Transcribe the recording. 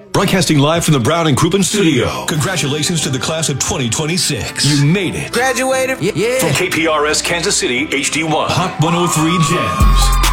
Broadcasting live from the Brown and Crouppen studio. Congratulations to the class of 2026. You made it. Graduated. Yeah. From KPRS Kansas City HD1. Hot 103 Jams.